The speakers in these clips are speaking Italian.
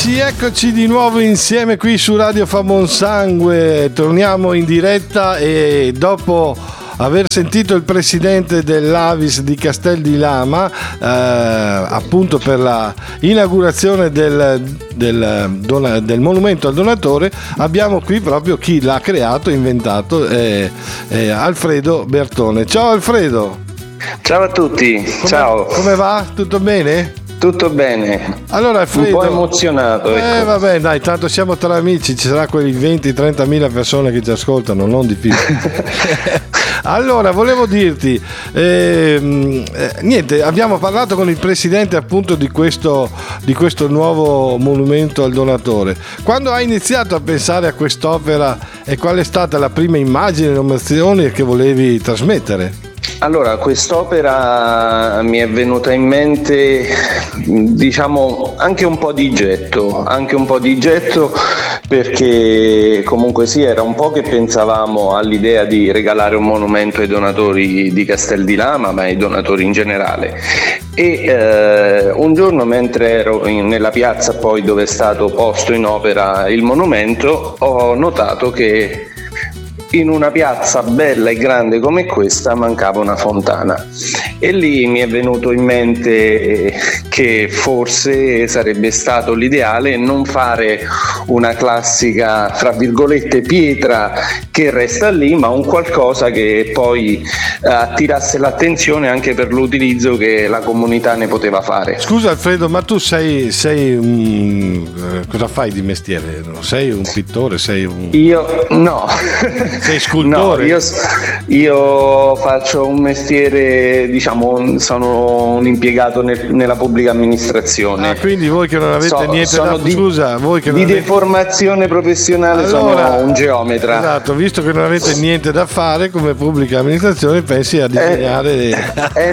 Eccoci di nuovo insieme qui su Radio Famon Sangue. Torniamo in diretta e dopo aver sentito il presidente dell'Avis di Castel di Lama appunto per la inaugurazione del monumento al donatore, abbiamo qui proprio chi l'ha creato, inventato, Alfredo Bertone. Ciao Alfredo. Ciao a tutti. Ciao. Come va? Tutto bene? Tutto bene. Allora Alfredo, un po' emozionato, ecco. Vabbè, dai, tanto siamo tra amici, ci sarà quei 20-30 mila persone che ci ascoltano, non di più. Allora, volevo dirti, niente, abbiamo parlato con il presidente appunto di questo nuovo monumento al donatore. Quando hai iniziato a pensare a quest'opera e qual è stata la prima immagine, l'emozione che volevi trasmettere? Allora, quest'opera mi è venuta in mente, diciamo, anche un po' di getto, perché comunque sì, era un po' che pensavamo all'idea di regalare un monumento ai donatori di Castel di Lama, ma ai donatori in generale. E un giorno, mentre ero nella piazza poi dove è stato posto in opera il monumento, ho notato che in una piazza bella e grande come questa mancava una fontana, e lì mi è venuto in mente che forse sarebbe stato l'ideale non fare una classica, fra virgolette, pietra che resta lì, ma un qualcosa che poi attirasse l'attenzione anche per l'utilizzo che la comunità ne poteva fare. Scusa Alfredo, ma tu sei cosa fai di mestiere? Sei un pittore? Io no. Sei scultore? No, io faccio un mestiere, diciamo, sono un impiegato nella pubblica amministrazione. Ah, quindi voi che non avete niente da scusa, voi che di deformazione professionale, allora, sono un geometra. Esatto, visto che non avete niente da fare come pubblica amministrazione, pensi a disegnare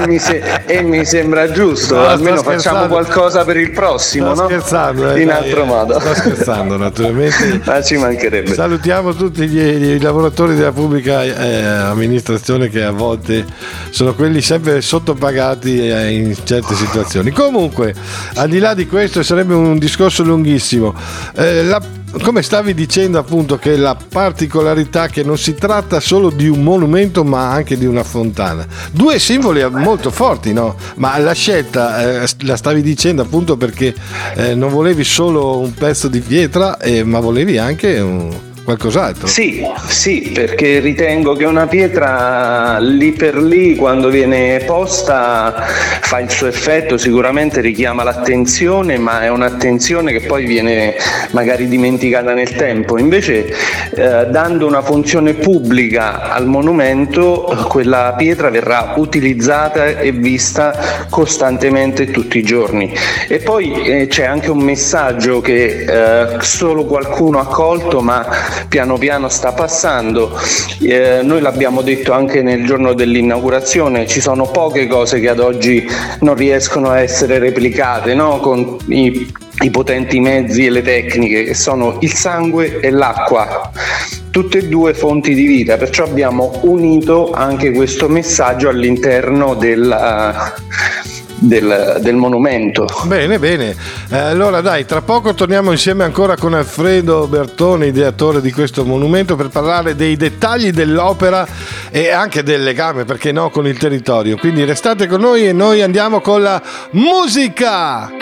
mi sembra giusto, no, almeno facciamo qualcosa per il prossimo, sto no? Scherzando, in altro modo. Sto scherzando, naturalmente. Ma ci mancherebbe. Salutiamo tutti i lavoratori della pubblica amministrazione, che a volte sono quelli sempre sottopagati in certe situazioni. Comunque, al di là di questo, sarebbe un discorso lunghissimo. Come stavi dicendo appunto, che la particolarità che non si tratta solo di un monumento ma anche di una fontana, due simboli molto forti, no? Ma la scelta la stavi dicendo appunto perché non volevi solo un pezzo di pietra, ma volevi anche qualcos'altro. Sì, perché ritengo che una pietra lì per lì, quando viene posta, fa il suo effetto, sicuramente richiama l'attenzione, ma è un'attenzione che poi viene magari dimenticata nel tempo. Invece dando una funzione pubblica al monumento, quella pietra verrà utilizzata e vista costantemente tutti i giorni. E poi c'è anche un messaggio che solo qualcuno ha colto, ma piano piano sta passando. Noi l'abbiamo detto anche nel giorno dell'inaugurazione, ci sono poche cose che ad oggi non riescono a essere replicate, no? Con i potenti mezzi e le tecniche, che sono il sangue e l'acqua, tutte e due fonti di vita, perciò abbiamo unito anche questo messaggio all'interno del monumento. Bene. Allora dai, tra poco torniamo insieme ancora con Alfredo Bertone, ideatore di questo monumento, per parlare dei dettagli dell'opera e anche del legame, perché no, con il territorio. Quindi restate con noi e noi andiamo con la musica.